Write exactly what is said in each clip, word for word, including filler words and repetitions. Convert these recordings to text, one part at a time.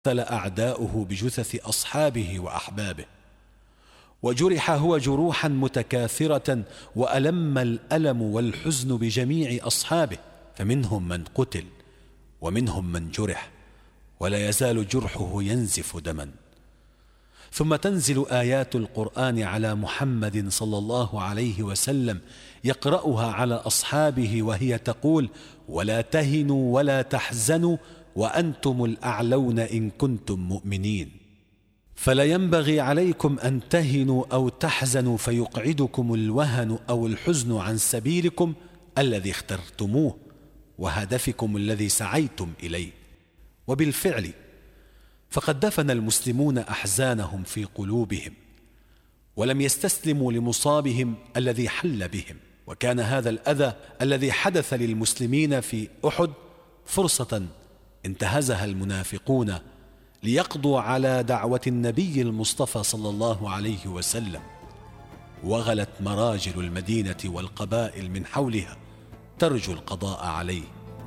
قتل أعداؤه بجثث أصحابه وأحبابه، وجرح هو جروحا متكاثرة، وألم الألم والحزن بجميع أصحابه، فمنهم من قتل ومنهم من جرح، ولا يزال جرحه ينزف دما. ثم تنزل آيات القرآن على محمد صلى الله عليه وسلم يقرأها على أصحابه، وهي تقول: ولا تهنوا ولا تحزنوا وأنتم الأعلون إن كنتم مؤمنين. فلا ينبغي عليكم أن تهنوا أو تحزنوا فيقعدكم الوهن أو الحزن عن سبيلكم الذي اخترتموه وهدفكم الذي سعيتم إليه. وبالفعل فقد دفن المسلمون أحزانهم في قلوبهم، ولم يستسلموا لمصابهم الذي حل بهم. وكان هذا الأذى الذي حدث للمسلمين في أحد فرصة انتهزها المنافقون ليقضوا على دعوة النبي المصطفى صلى الله عليه وسلم، وغلت مراجل المدينة والقبائل من حولها ترجو القضاء عليه.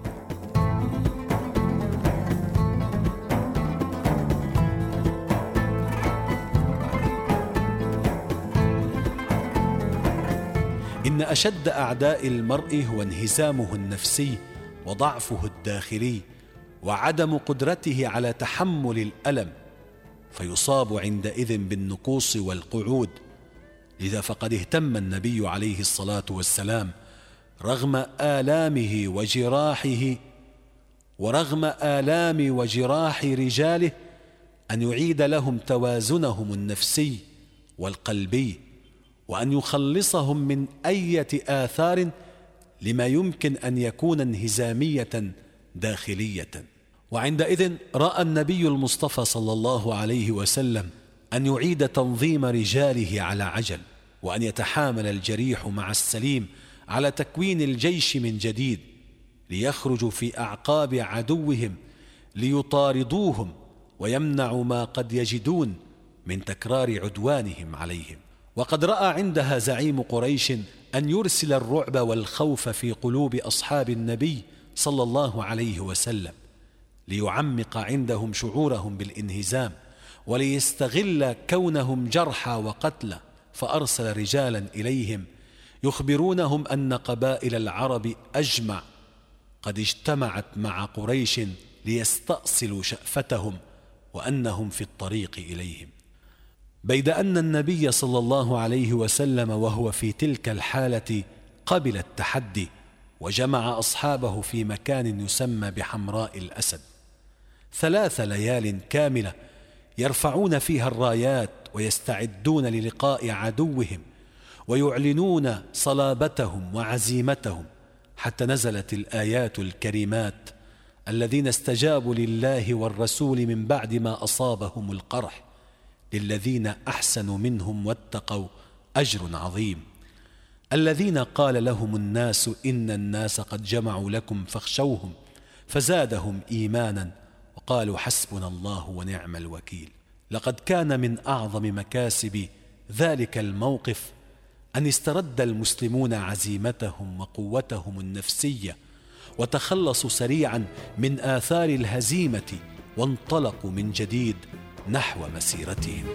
إن أشد أعداء المرء هو انهزامه النفسي وضعفه الداخلي وعدم قدرته على تحمل الألم، فيصاب عندئذ بالنقوص والقعود. لذا فقد اهتم النبي عليه الصلاة والسلام رغم آلامه وجراحه ورغم آلام وجراح رجاله أن يعيد لهم توازنهم النفسي والقلبي، وأن يخلصهم من أية آثار لما يمكن أن يكون انهزامية داخلية. وعندئذ رأى النبي المصطفى صلى الله عليه وسلم أن يعيد تنظيم رجاله على عجل، وأن يتحامل الجريح مع السليم على تكوين الجيش من جديد، ليخرجوا في أعقاب عدوهم ليطاردوهم ويمنعوا ما قد يجدون من تكرار عدوانهم عليهم. وقد رأى عندها زعيم قريش أن يرسل الرعب والخوف في قلوب أصحاب النبي صلى الله عليه وسلم، ليعمق عندهم شعورهم بالانهزام، وليستغل كونهم جرحى وقتلى، فأرسل رجالا إليهم يخبرونهم أن قبائل العرب أجمع قد اجتمعت مع قريش ليستأصلوا شأفتهم، وأنهم في الطريق إليهم. بيد أن النبي صلى الله عليه وسلم وهو في تلك الحالة قبل التحدي، وجمع أصحابه في مكان يسمى بحمراء الأسد ثلاث ليال كاملة يرفعون فيها الرايات ويستعدون للقاء عدوهم ويعلنون صلابتهم وعزيمتهم، حتى نزلت الآيات الكريمات: الذين استجابوا لله والرسول من بعد ما أصابهم القرح للذين أحسنوا منهم واتقوا أجر عظيم. الذين قال لهم الناس إن الناس قد جمعوا لكم فاخشوهم فزادهم إيمانا وقالوا حسبنا الله ونعم الوكيل. لقد كان من أعظم مكاسب ذلك الموقف أن استرد المسلمون عزيمتهم وقوتهم النفسية، وتخلصوا سريعا من آثار الهزيمة، وانطلقوا من جديد نحو مسيرتهم.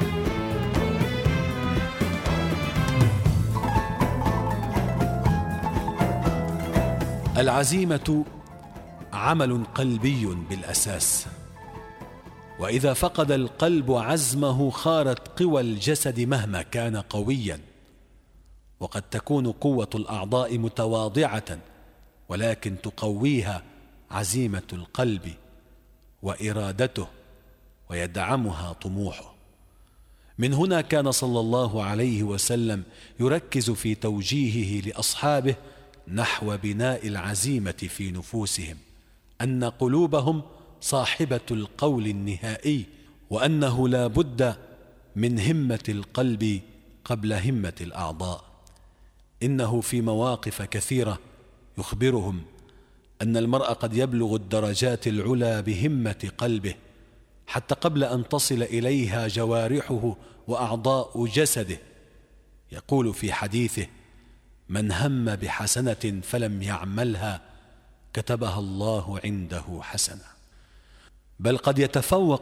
العزيمة عمل قلبي بالأساس، وإذا فقد القلب عزمه خارت قوى الجسد مهما كان قويا. وقد تكون قوة الأعضاء متواضعة، ولكن تقويها عزيمة القلب وإرادته، ويدعمها طموحه. من هنا كان صلى الله عليه وسلم يركز في توجيهه لأصحابه نحو بناء العزيمة في نفوسهم، أن قلوبهم صاحبة القول النهائي، وأنه لا بد من همة القلب قبل همة الأعضاء. إنه في مواقف كثيرة يخبرهم أن المرء قد يبلغ الدرجات العلى بهمة قلبه حتى قبل أن تصل إليها جوارحه وأعضاء جسده. يقول في حديثه: من هم بحسنة فلم يعملها كتبها الله عنده حسنة. بل قد يتفوق